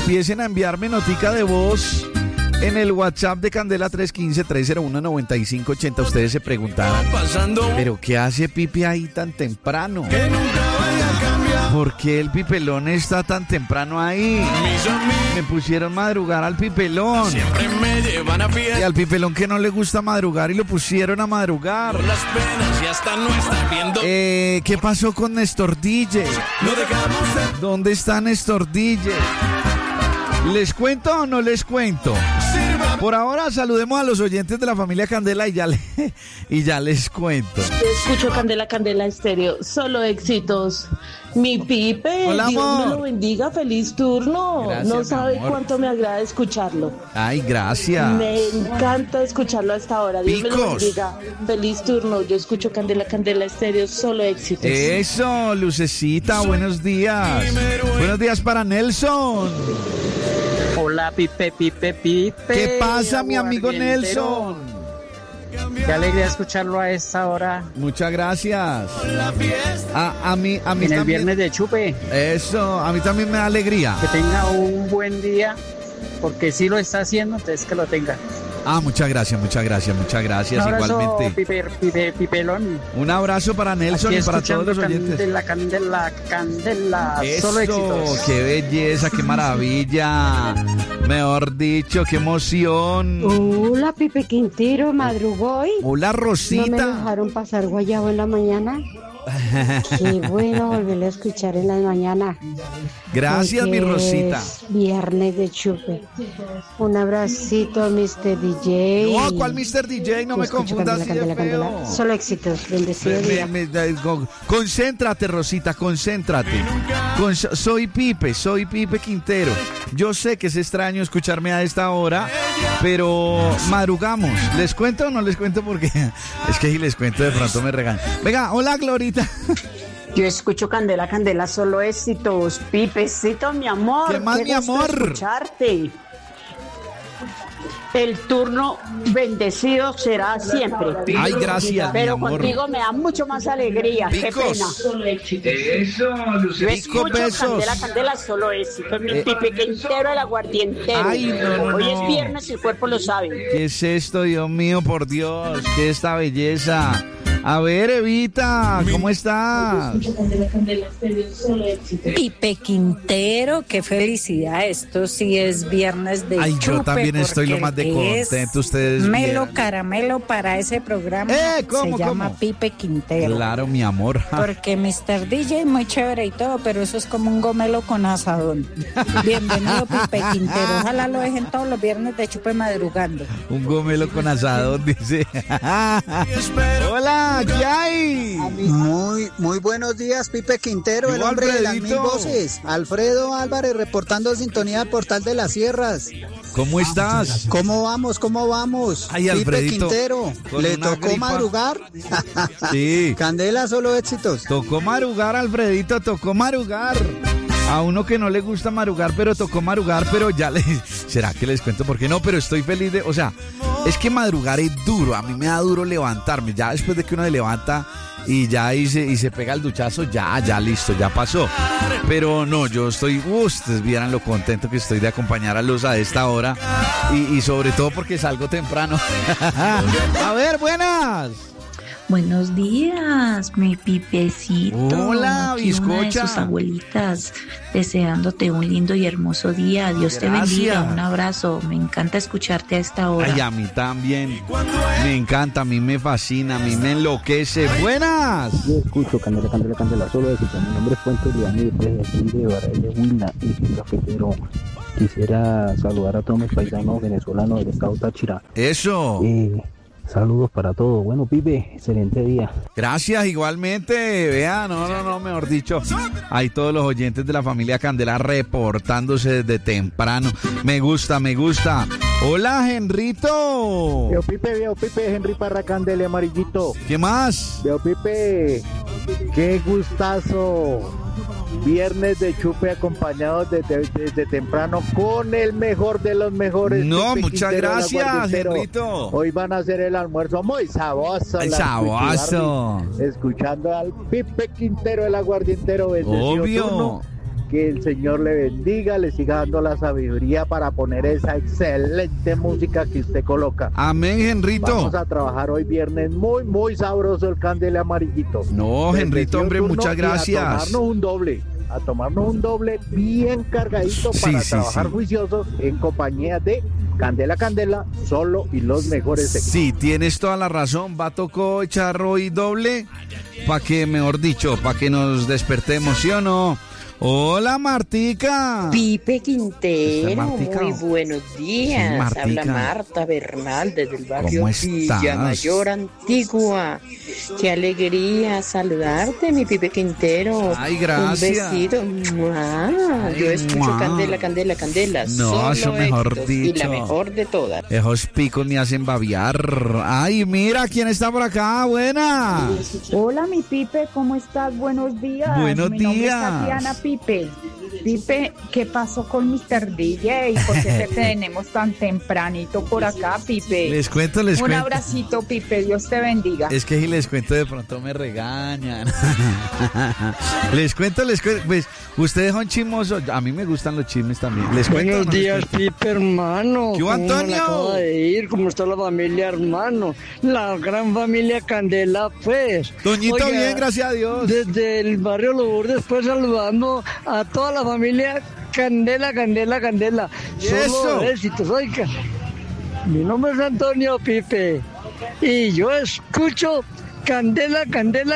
empiecen a enviarme notica de voz en el WhatsApp de Candela 315-301-9580. Ustedes se preguntarán, ¿pero qué hace Pipe ahí tan temprano? ¿Por qué el Pipelón está tan temprano ahí? Me pusieron madrugar al Pipelón. Y al Pipelón que no le gusta madrugar y lo pusieron a madrugar. ¿Qué pasó con Néstor DJ? ¿Dónde está Néstor DJ? ¿Les cuento o no les cuento? Por ahora saludemos a los oyentes de la familia Candela y ya les cuento. Escucho Candela, Candela Estéreo, solo éxitos. Mi Pipe, hola, Dios amor. me lo bendiga, feliz turno. Gracias, no sabe amor. cuánto me agrada escucharlo. Ay, gracias. Me encanta escucharlo hasta ahora. Dios me lo Picos. bendiga. Feliz turno. Yo escucho Candela, Candela Estéreo, solo éxitos. Eso, Lucecita, buenos días. Buenos días para Nelson. Hola, Pipe. ¿Qué pasa, mi amigo Nelson? Qué alegría escucharlo a esta hora. Muchas gracias. A mí En el también. viernes de chupe. Eso, a mí también me da alegría. Que tenga un buen día, porque si lo está haciendo, entonces que lo tenga. Muchas gracias. Un abrazo, Igualmente. Pipelón. Un abrazo para Nelson Aquí y para todos los oyentes. Candela. Solo éxitos. Eso, qué belleza, qué maravilla. Mejor dicho, qué emoción. Hola, Pipe Quintero, ¿madrugó hoy? Hola, ¿No me Rosita. dejaron pasar guayabo en la mañana? Qué bueno volverlo a escuchar en la mañana. Gracias, mi porque Rosita. es viernes de chupe. Un abracito, Mr. DJ. No, ¿cuál Mr. DJ? No me Escucho confundas así Candela, de Candela, feo. Candela. Solo éxitos, bendecido día. Concéntrate, Rosita, concéntrate. Soy Pipe Quintero. Yo sé que es extraño escucharme a esta hora, pero madrugamos. ¿Les cuento o no les cuento? Porque es que si les cuento de pronto me regañan. Venga, hola, Glorita. Yo escucho Candela, Candela, solo éxitos. Pipecito, mi amor. ¿Qué más, qué mi gusto amor? escucharte. El turno bendecido será siempre. Ay, gracias, Pero mi amor. contigo me da mucho más alegría. Qué Picos. pena. Eso, Yo Lucía. escucho Besos. Candela, Candela, solo éxitos. Mi Pipe Quintero, el aguardientero. Ay, no. Hoy es viernes y el cuerpo lo sabe. ¿Qué es esto, Dios mío, por Dios? ¿Qué es esta belleza? A ver, Evita, ¿cómo estás? Pipe Quintero, qué felicidad. Esto sí es viernes de Ay, yo chupe, también estoy lo porque más de el que es contento, ustedes Melo vieran. caramelo para ese programa ¿Cómo, se llama cómo? Pipe Quintero. Claro, mi amor. Porque Mr. DJ muy chévere y todo, pero eso es como un gomelo con asadón. Bienvenido, Pipe Quintero. Ojalá lo dejen todos los viernes de chupe madrugando. Un gomelo con asadón, dice. Hola, ¿qué hay? Muy buenos días, Pipe Quintero, el Yo, hombre de las Alfredito. 1000 voces. Alfredo Álvarez reportando sintonía del Portal de las Sierras. ¿Cómo estás? ¿Cómo vamos? Ay, Pipe Alfredito, Quintero, con ¿le una tocó gripa. madrugar? Sí. Candela, solo éxitos. Tocó marugar, Alfredito, tocó marugar. A uno que no le gusta marugar, pero tocó marugar, pero ya les... ¿Será que les cuento por qué no? Pero estoy feliz de... O sea, es que madrugar es duro. A mí me da duro levantarme. Ya después de que uno se levanta y ya y se pega el duchazo, ya listo, ya pasó. Pero no, yo estoy... ustedes vieran lo contento que estoy de acompañar a Luz a esta hora. Y sobre todo porque salgo temprano. A ver, buenas. Buenos días, mi Pipecito. Hola, Aquí una de bizcocha. sus abuelitas, deseándote un lindo y hermoso día. Dios te bendiga. Gracias. Un abrazo. Me encanta escucharte a esta hora. Ay, a mí también. Me encanta, a mí me fascina, a mí me enloquece. Buenas. Yo escucho Candela, Candela, Candela, solo éxito. Mi nombre es Fuentes Leonel, desde aquí de Barril de Huila y Cafetero. Quisiera saludar a todos mis paisanos venezolanos del estado Táchira. Eso. Saludos para todos. Bueno, Pipe, excelente día. Gracias, igualmente. Vea, no, mejor dicho. Hay todos los oyentes de la familia Candela reportándose desde temprano. Me gusta. Hola, Henrito. Veo Pipe, Henry Parra Candela, amarillito. ¿Qué más? Veo Pipe, qué gustazo. Viernes de chupe acompañados desde temprano con el mejor de los mejores. No, Pipe muchas Quintero, el gracias, aguardientero. Henrito. Hoy van a hacer el almuerzo muy sabroso. Ay, la saboso. Cuchibarri, escuchando al Pipe Quintero, el aguardientero. Bendecido Obvio. turno. Que el Señor le bendiga, le siga dando la sabiduría para poner esa excelente música que usted coloca. Amén, Henrito. Vamos a trabajar hoy viernes muy, muy sabroso el Candela amarillito. No, Henrito, hombre, muchas gracias. A tomarnos un doble bien cargadito para trabajar juiciosos en compañía de Candela, solo y los mejores éxitos. Sí, tienes toda la razón, va a tocar echar hoy doble para que, mejor dicho, para que nos despertemos, ¿sí o no? Hola, Martica. Pipe Quintero, Martica? muy buenos días. Sí, Martica. Habla Marta Bernal desde el barrio ¿Cómo estás? Villamayor, Antigua. Qué alegría saludarte, mi Pipe Quintero. Ay, gracias. Un besito. ¡Mua! Yo escucho ¡Mua! Candela. No, Solo eso mejor éxitos, dicho. y la mejor de todas. Esos picos me hacen babear. Ay, mira, ¿quién está por acá? Buena. Hola, mi Pipe, ¿cómo estás? Buenos días. Buenos Mi nombre es días. Tatiana Pipe. Pipe, ¿qué pasó con Mr. DJ? ¿Por qué te tenemos tan tempranito por acá, Pipe? Les cuento. Un abracito, Pipe, Dios te bendiga. Es que si les cuento de pronto me regañan. Les cuento. Pues ustedes son chismosos. A mí me gustan los chismes también. Les cuento. Buenos días, Pipe, hermano. ¿Qué hubo, ¿Cómo Antonio? me acaba de ir? ¿Cómo está la familia, hermano? La gran familia Candela, pues. Toñito, Oiga, bien, gracias a Dios. Desde el barrio Lourdes, pues, saludando a toda la familia Candela. Eso. Solo éxitos, oiga. Mi nombre es Antonio, Pipe. Y yo escucho Candela.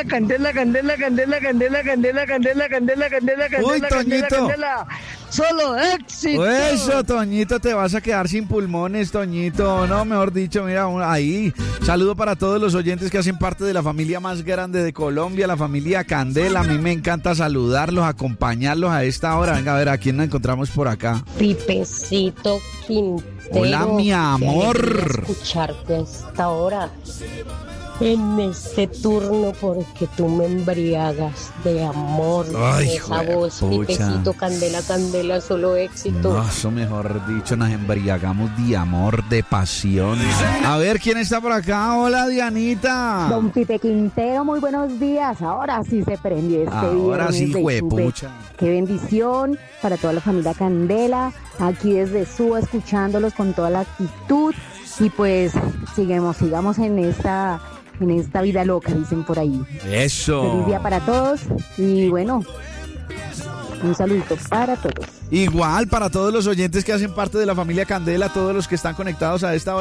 Uy, Toñito. Solo éxito. Eso, Toñito, te vas a quedar sin pulmones, Toñito. No, mejor dicho, mira, ahí. Saludo para todos los oyentes que hacen parte de la familia más grande de Colombia, la familia Candela. A mí me encanta saludarlos, acompañarlos a esta hora. Venga, a ver, ¿a quién nos encontramos por acá? Pipecito Quintero. Hola, mi amor. Qué alegría escucharte a esta hora. En este turno, porque tú me embriagas de amor. Ay, esa voz, juepucha. Pipecito, Candela, solo éxito. No, eso mejor dicho, nos embriagamos de amor, de pasión. A ver, ¿quién está por acá? Hola, Dianita. Don Pipe Quintero, muy buenos días. Ahora sí se prendió este Ahora viernes sí, de juepucha. Chupe. Qué bendición para toda la familia Candela. Aquí desde Suba, escuchándolos con toda la actitud. Y pues sigamos en esta vida loca, dicen por ahí. Eso. Feliz día para todos y bueno, un saludito para todos. Igual para todos los oyentes que hacen parte de la familia Candela, todos los que están conectados a esta hora.